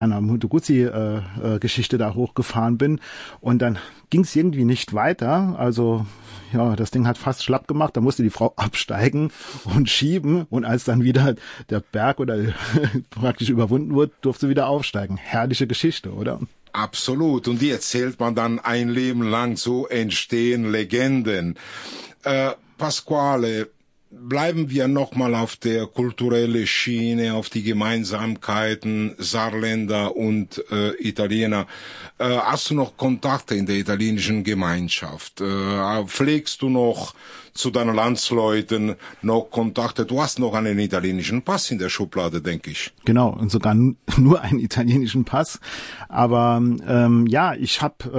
einer Moto Guzzi-Geschichte da hochgefahren bin und dann ging es irgendwie nicht weiter. Also ja, das Ding hat fast schlapp gemacht, da musste die Frau absteigen und schieben und als dann wieder der Berg oder praktisch überwunden wurde, durfte sie wieder aufsteigen. Herrliche Geschichte, oder? Absolut. Und die erzählt man dann ein Leben lang, so entstehen Legenden. Pasquale, bleiben wir nochmal auf der kulturellen Schiene, auf die Gemeinsamkeiten Saarländer und Italiener. Hast du noch Kontakte in der italienischen Gemeinschaft? Pflegst du noch zu deinen Landsleuten noch Kontakte? Du hast noch einen italienischen Pass in der Schublade, denke ich. Genau, und sogar nur einen italienischen Pass. Aber ja, ich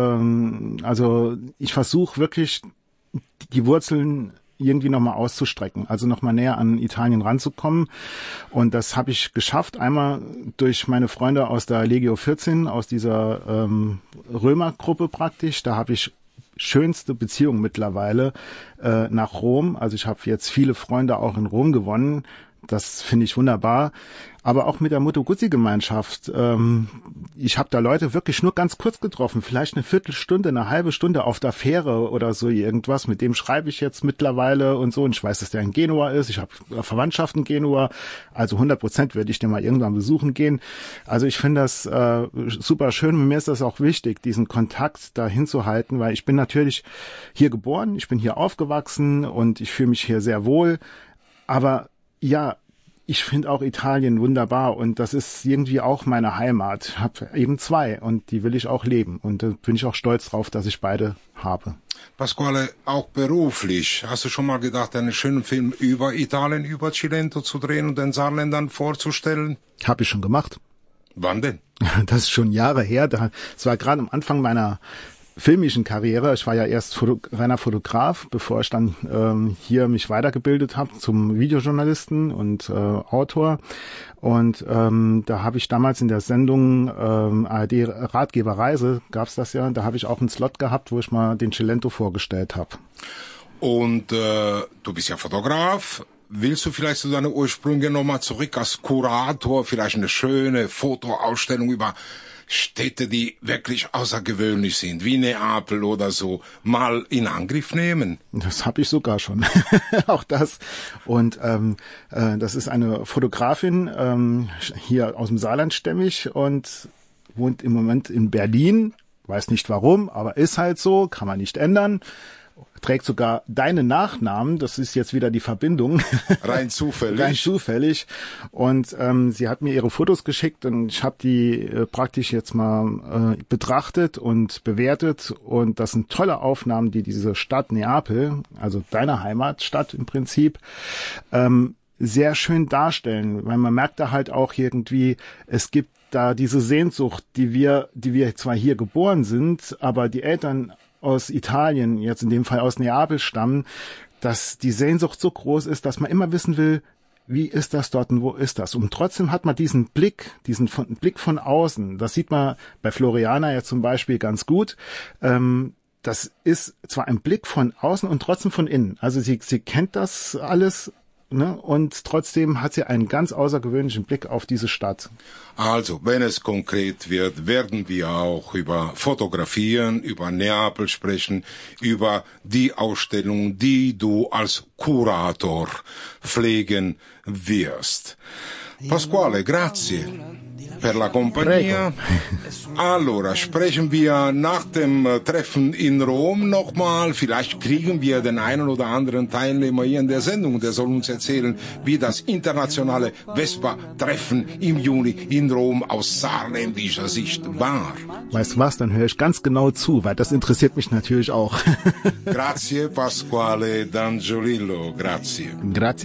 versuche wirklich die Wurzeln irgendwie nochmal auszustrecken, also nochmal näher an Italien ranzukommen. Und das habe ich geschafft, einmal durch meine Freunde aus der Legio 14, aus dieser Römergruppe praktisch. Da habe ich schönste Beziehung mittlerweile nach Rom. Also ich habe jetzt viele Freunde auch in Rom gewonnen. Das finde ich wunderbar. Aber auch mit der Moto Guzzi-Gemeinschaft. Ich habe da Leute wirklich nur ganz kurz getroffen, vielleicht eine Viertelstunde, eine halbe Stunde auf der Fähre oder so irgendwas. Mit dem schreibe ich jetzt mittlerweile und so. Und ich weiß, dass der in Genua ist. Ich habe Verwandtschaft in Genua. Also 100% werde ich den mal irgendwann besuchen gehen. Also ich finde das super schön. Mir ist das auch wichtig, diesen Kontakt dahin zu halten, weil ich bin natürlich hier geboren, ich bin hier aufgewachsen und ich fühle mich hier sehr wohl. Aber ja, ich finde auch Italien wunderbar und das ist irgendwie auch meine Heimat. Ich habe eben zwei und die will ich auch leben und da bin ich auch stolz drauf, dass ich beide habe. Pasquale, auch beruflich, hast du schon mal gedacht, einen schönen Film über Italien, über Cilento zu drehen und den Saarländern vorzustellen? Habe ich schon gemacht. Wann denn? Das ist schon Jahre her. Das war gerade am Anfang meiner filmischen Karriere. Ich war ja erst reiner Fotograf, bevor ich dann hier mich weitergebildet habe zum Videojournalisten und Autor. Und da habe ich damals in der Sendung ARD Ratgeberreise, gab's das ja, da habe ich auch einen Slot gehabt, wo ich mal den Cilento vorgestellt habe. Und du bist ja Fotograf. Willst du vielleicht zu deinen Ursprüngen nochmal zurück als Kurator, vielleicht eine schöne Fotoausstellung über Städte, die wirklich außergewöhnlich sind, wie Neapel oder so, mal in Angriff nehmen? Das habe ich sogar schon. Auch das. Und das ist eine Fotografin, hier aus dem Saarland stämmig und wohnt im Moment in Berlin. Weiß nicht warum, aber ist halt so, kann man nicht ändern. Trägt sogar deinen Nachnamen, das ist jetzt wieder die Verbindung. Rein zufällig. Rein zufällig. Und sie hat mir ihre Fotos geschickt und ich habe die praktisch jetzt mal betrachtet und bewertet. Und das sind tolle Aufnahmen, die diese Stadt Neapel, also deine Heimatstadt im Prinzip, sehr schön darstellen. Weil man merkt da halt auch irgendwie, es gibt da diese Sehnsucht, die wir zwar hier geboren sind, aber die Eltern aus Italien, jetzt in dem Fall aus Neapel stammen, dass die Sehnsucht so groß ist, dass man immer wissen will, wie ist das dort und wo ist das? Und trotzdem hat man diesen Blick von außen. Das sieht man bei Floriana ja zum Beispiel ganz gut. Das ist zwar ein Blick von außen und trotzdem von innen. Also sie kennt das alles, ne? Und trotzdem hat sie einen ganz außergewöhnlichen Blick auf diese Stadt. Also, wenn es konkret wird, werden wir auch über Fotografieren, über Neapel sprechen, über die Ausstellung, die du als Kurator pflegen wirst. Pasquale, grazie per la compagnia. Allora, sprechen wir nach dem Treffen in Rom nochmal. Vielleicht kriegen wir den einen oder anderen Teilnehmer hier in der Sendung, der soll uns erzählen, wie das internationale Vespa-Treffen im Juni in Rom aus saarländischer Sicht war. Weißt du was, dann höre ich ganz genau zu, weil das interessiert mich natürlich auch. Grazie, Pasquale D'Angiolillo, grazie. Grazie.